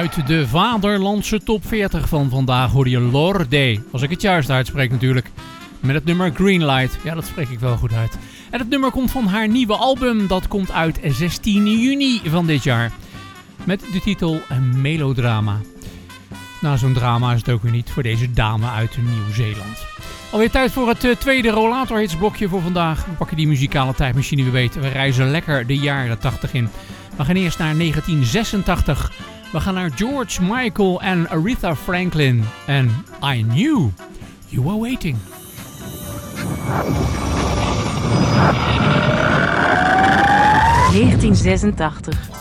Uit de vaderlandse top 40 van vandaag hoor je Lorde, als ik het juist uitspreek natuurlijk, met het nummer Greenlight. Ja, dat spreek ik wel goed uit. En het nummer komt van haar nieuwe album, dat komt uit 16 juni van dit jaar. Met de titel Melodrama. Nou, zo'n drama is het ook weer niet voor deze dame uit Nieuw-Zeeland. Alweer tijd voor het tweede Rollator Hits blokje voor vandaag. We pakken die muzikale tijdmachine weer beter. We reizen lekker de jaren 80 in. We gaan eerst naar 1986. We gaan naar George Michael en Aretha Franklin. En I Knew You Were Waiting. ...1986.